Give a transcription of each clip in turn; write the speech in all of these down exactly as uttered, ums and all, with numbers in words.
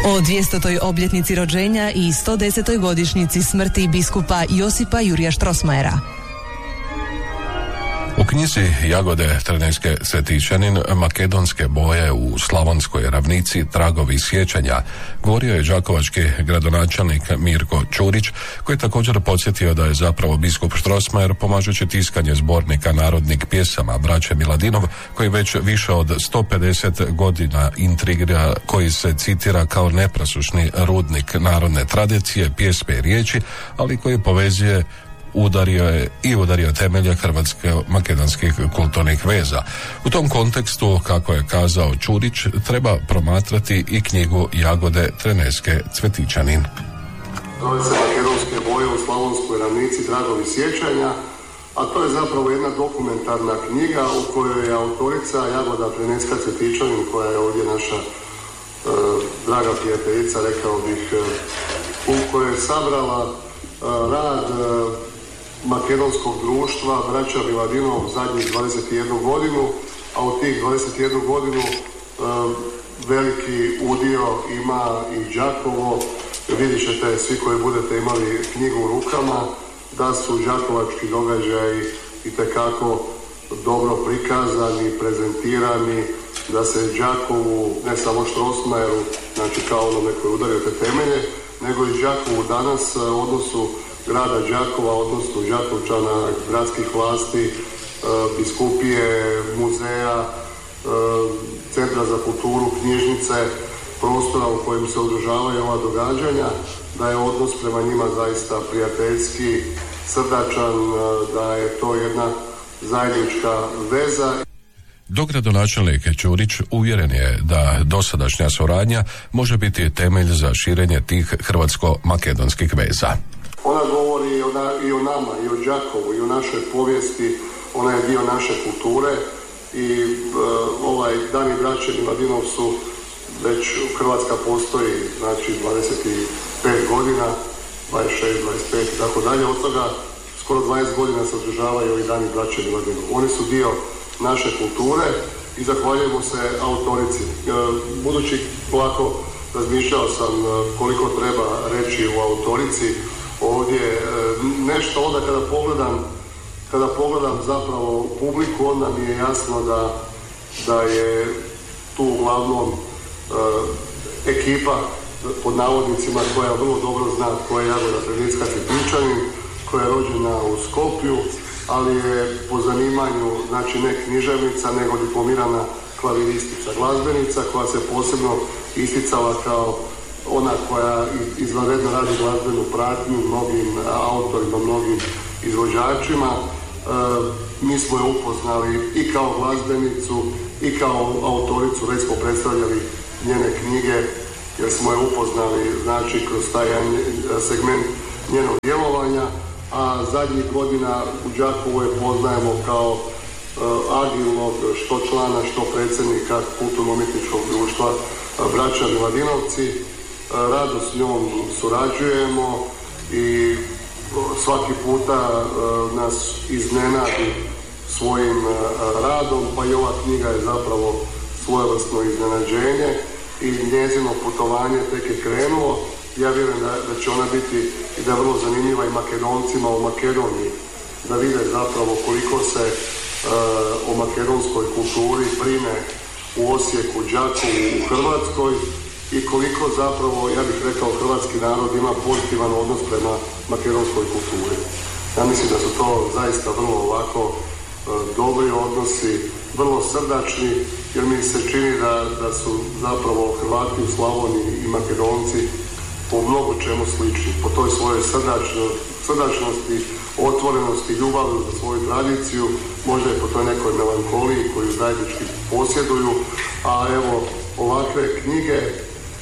O dvjesetoj obljetnici rođenja i sto desetoj godišnjici smrti biskupa Josipa Jurija Strossmayera. U knjizi Jagode Trneske Svetičanin makedonske boje u Slavonskoj ravnici tragovi sjećanja govorio je đakovački gradonačelnik Mirko Čurić, koji je također podsjetio da je zapravo biskup Strossmayer pomažući tiskanje zbornika narodnih pjesama braće Miladinov, koji već više od sto pedeset godina intrigira, koji se citira kao neprasušni rudnik narodne tradicije, pjesme i riječi, ali koji povezuje udario je i udario temelje hrvatsko-makedonskih kulturnih veza. U tom kontekstu, kako je kazao Čurić, treba promatrati i knjigu Jagode Trneske Svetičanin. Zove se Makedonske boje u Slavonskoj ravnici tragovi sjećanja, a to je zapravo jedna dokumentarna knjiga u kojoj je autorica Jagoda Treneska Svetičanin, koja je ovdje naša e, draga prijateljica, rekao bih, e, u kojoj je sabrala e, rad e, makedonskog društva braća Miladinov zadnjih dvadeset jednu godinu, a u tih dvadeset jednu godinu e, veliki udio ima i Đakovo. Vidjet ćete svi koji budete imali knjigu u rukama da su đakovački događaji itekako dobro prikazani, prezentirani, da se Đakovu, ne samo Strossmayeru, znači kao onome koji udario te temelje, nego i Đakovu danas u odnosu grada Đakova, odnosno Đakovčana, gradskih vlasti, biskupije, muzeja, centra za kulturu, knjižnice, prostora u kojem se održavaju ova događanja, da je odnos prema njima zaista prijateljski, srdačan, da je to jedna zajednička veza. Dogradonačelnik Čurić uvjeren je da dosadašnja suradnja može biti temelj za širenje tih hrvatsko-makedonskih veza. Ona govori i o, na, i o nama, i o Đakovu, i o našoj povijesti, ona je dio naše kulture i e, ovaj Dani braće Miladinov su već Hrvatska postoji, znači dvadeset pet godina, dvadeset šest, dvadeset pet i tako dalje, od toga skoro dvadeset godina se održavaju ovi Dani braće Miladinov. Oni su dio naše kulture i zahvaljujemo se autorici. E, budući polako razmišljao sam koliko treba reći u autorici ovdje, nešto onda kada pogledam, kada pogledam zapravo publiku, onda mi je jasno da, da je tu uglavnom e, ekipa, pod navodnicima, koja vrlo dobro zna koja je Jagoda Treneska Svetičanin, koja je rođena u Skopju, ali je po zanimanju, znači ne književnica, nego diplomirana klaviristica, glazbenica, koja se posebno isticala kao ona koja izvanredno radi glazbenu pratnju mnogim autorima, mnogim izvođačima. E, mi smo je upoznali i kao glazbenicu i kao autoricu, već smo predstavljali njene knjige, jer smo je upoznali, znači, kroz taj segment njenog djelovanja, a zadnjih godina u Đakovu je poznajemo kao e, agilnog što člana, što predsjednika kulturno-umjetničkog društva braća Miladinovci. Rado s njom surađujemo i svaki puta nas iznenadi svojim radom, pa i ova knjiga je zapravo svojevrsno iznenađenje i njezino putovanje tek je krenulo. Ja vjerujem da, da će ona biti i da je vrlo zanimljiva i Makedoncima u Makedoniji, da vide zapravo koliko se uh, o makedonskoj kulturi brine u Osijeku, Đakovu, u Hrvatskoj i koliko zapravo, ja bih rekao, hrvatski narod ima pozitivan odnos prema makedonskoj kulturi. Ja mislim da su to zaista vrlo ovako uh, dobri odnosi, vrlo srdačni, jer mi se čini da, da su zapravo Hrvati u Slavoniji i Makedonci po mnogo čemu slični, po toj svojoj srdačno, srdačnosti, otvorenosti, ljubavi za svoju tradiciju, možda i po toj nekoj melankoliji koju zajednički posjeduju, a evo ovakve knjige e,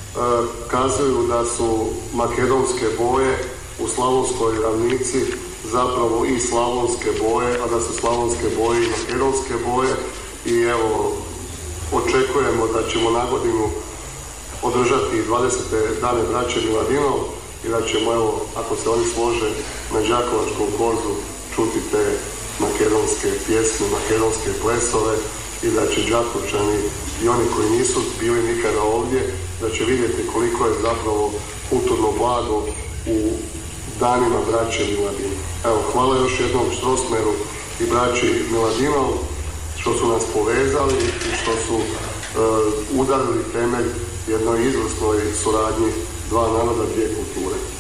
kazuju da su makedonske boje u Slavonskoj ravnici zapravo i slavonske boje, a da su slavonske boje i makedonske boje i evo očekujemo da ćemo na godinu održati dvadesete dane braće Miladinov i da ćemo, evo, ako se oni slože na đakovačkom korzu, čuti te makedonske pjesme, makedonske plesove i da će Đakovčani i oni koji nisu bili nikada ovdje, da će vidjeti koliko je zapravo kulturno blago u danima braće Miladin. Evo, hvala još jednom Strossmayeru i braći Miladinov što su nas povezali i što su uh, udarili temelj jednoj izvrsnoj suradnji dva naroda, dvije kulture.